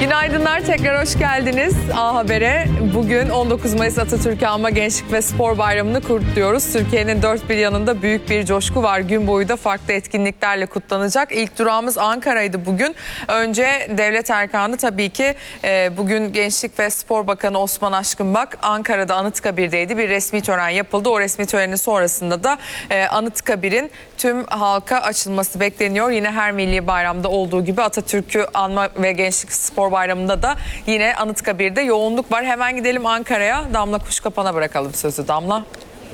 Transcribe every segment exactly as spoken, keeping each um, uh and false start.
Günaydınlar, tekrar hoş geldiniz A Haber'e. Bugün on dokuz Mayıs Atatürk'ü Anma Gençlik ve Spor Bayramı'nı kutluyoruz. Türkiye'nin dört bir yanında büyük bir coşku var. Gün boyu da farklı etkinliklerle kutlanacak. İlk durağımız Ankara'ydı bugün. Önce Devlet Erkanı tabii ki e, bugün Gençlik ve Spor Bakanı Osman Aşkınbak Ankara'da Anıtkabir'deydi. Bir resmi tören yapıldı. O resmi törenin sonrasında da e, Anıtkabir'in tüm halka açılması bekleniyor. Yine her milli bayramda olduğu gibi Atatürk'ü Anma ve Gençlik Spor Bayramı'nda da yine Anıtkabir'de yoğunluk var. Hemen gidelim Ankara'ya. Damla Kuşkapan'a bırakalım sözü. Damla.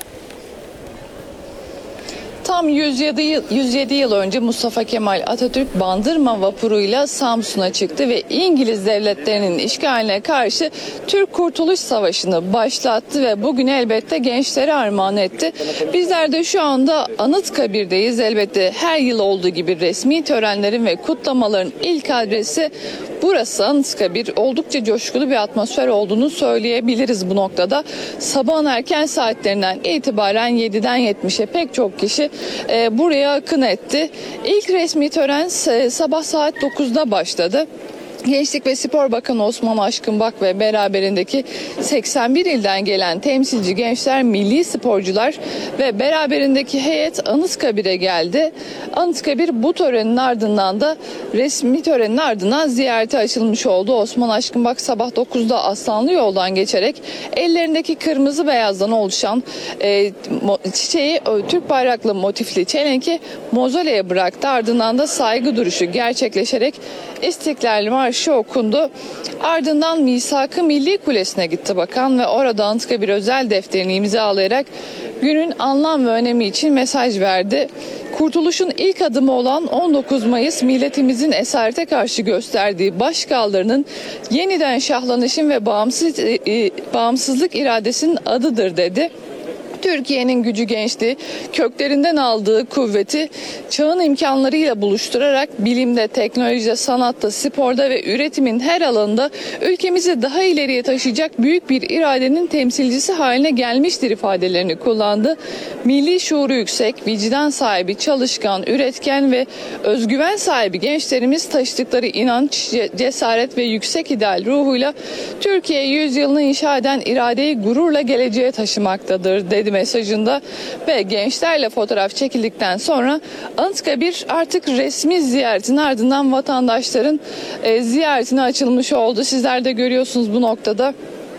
Tam yüz yedi yıl, yüz yedi yıl önce Mustafa Kemal Atatürk Bandırma vapuruyla Samsun'a çıktı ve İngiliz devletlerinin işgaline karşı Türk Kurtuluş Savaşı'nı başlattı ve bugün elbette gençlere armağan etti. Bizler de şu anda Anıtkabir'deyiz. Elbette her yıl olduğu gibi resmi törenlerin ve kutlamaların ilk adresi burası Anıtkabir. Oldukça coşkulu bir atmosfer olduğunu söyleyebiliriz bu noktada. Sabahın erken saatlerinden itibaren yediden yetmişe pek çok kişi e, buraya akın etti. İlk resmi tören e, sabah saat dokuzda başladı. Gençlik ve Spor Bakanı Osman Aşkınbak ve beraberindeki seksen bir ilden gelen temsilci gençler, milli sporcular ve beraberindeki heyet Anıtkabir'e geldi. Anıtkabir bu törenin ardından da resmi törenin ardından ziyarete açılmış oldu. Osman Aşkınbak sabah dokuzda Aslanlı Yoldan geçerek ellerindeki kırmızı beyazdan oluşan e, çiçeği Türk bayraklı motifli çelenki mozoleye bıraktı. Ardından da saygı duruşu gerçekleşerek İstiklal Marşı okundu. Ardından Misak-ı Milli Kulesi'ne gitti bakan ve orada Anıtkabir özel defterini imzalayarak günün anlam ve önemi için mesaj verdi. Kurtuluşun ilk adımı olan on dokuz Mayıs milletimizin esarete karşı gösterdiği başkaldırının yeniden şahlanışın ve bağımsız, e, bağımsızlık iradesinin adıdır dedi. Türkiye'nin gücü gençliği, köklerinden aldığı kuvveti çağın imkanlarıyla buluşturarak bilimde, teknolojide, sanatta, sporda ve üretimin her alanında ülkemizi daha ileriye taşıyacak büyük bir iradenin temsilcisi haline gelmiştir ifadelerini kullandı. Milli şuuru yüksek, vicdan sahibi, çalışkan, üretken ve özgüven sahibi gençlerimiz taşıdıkları inanç, cesaret ve yüksek ideal ruhuyla Türkiye yüzyılını inşa eden iradeyi gururla geleceğe taşımaktadır dedi mesajında ve gençlerle fotoğraf çekildikten sonra Anıtkabir artık resmi ziyaretin ardından vatandaşların e, ziyaretine açılmış oldu. Sizler de görüyorsunuz bu noktada.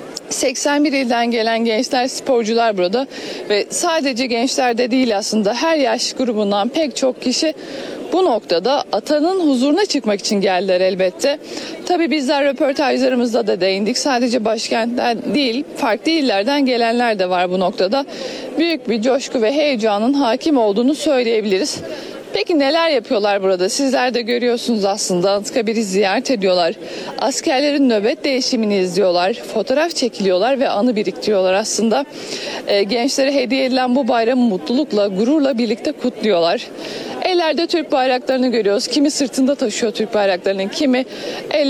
seksen bir ilden gelen gençler, sporcular burada ve sadece gençler de değil, aslında her yaş grubundan pek çok kişi bu noktada atanın huzuruna çıkmak için geldiler elbette. Tabii bizler röportajlarımızda da değindik. Sadece başkentten değil, farklı illerden gelenler de var bu noktada. Büyük bir coşku ve heyecanın hakim olduğunu söyleyebiliriz. Peki neler yapıyorlar burada? Sizler de görüyorsunuz aslında. Anıtkabir'i ziyaret ediyorlar. Askerlerin nöbet değişimini izliyorlar. Fotoğraf çekiliyorlar ve anı biriktiriyorlar aslında. E, gençlere hediye edilen bu bayramı mutlulukla, gururla birlikte kutluyorlar. Ellerde Türk bayraklarını görüyoruz. Kimi sırtında taşıyor Türk bayraklarının, kimi el